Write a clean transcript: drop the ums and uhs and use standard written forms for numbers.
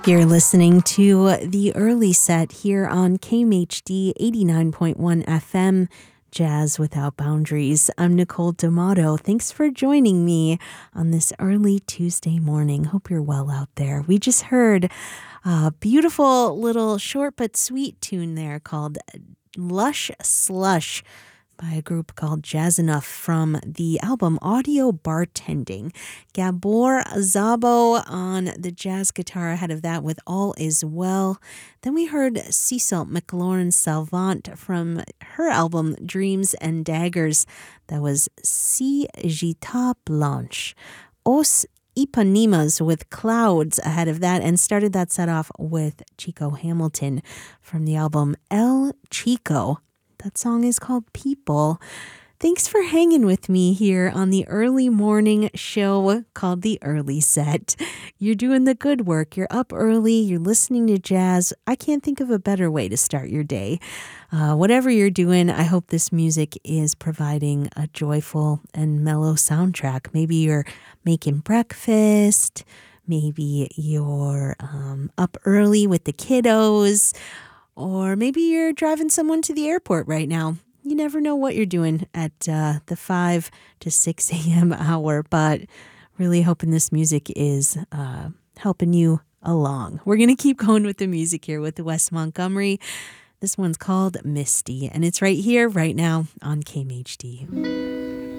You're listening to the early set here on KMHD 89.1 FM, Jazz Without Boundaries. I'm Nicole D'Amato. Thanks for joining me on this early Tuesday morning. Hope you're well out there. We just heard a beautiful little short but sweet tune there called Lush Slush by a group called Jazz Enough from the album Audio Bartending. Gabor Szabo on the jazz guitar, ahead of that with All Is Well. Then we heard Cecil McLaurin Salvant from her album Dreams and Daggers. That was Si Gita Blanche. Os Ipanemas with Clouds ahead of that, and started that set off with Chico Hamilton from the album El Chico. That song is called People. Thanks for hanging with me here on the early morning show called The Early Set. You're doing the good work. You're up early. You're listening to jazz. I can't think of a better way to start your day. Whatever you're doing, I hope this music is providing a joyful and mellow soundtrack. Maybe you're making breakfast. Maybe you're up early with the kiddos. Or maybe you're driving someone to the airport right now. You never know what you're doing at the 5 to 6 a.m. hour, but really hoping this music is helping you along. We're going to keep going with the music here with the Wes Montgomery. This one's called Misty, and it's right here, right now on KMHD.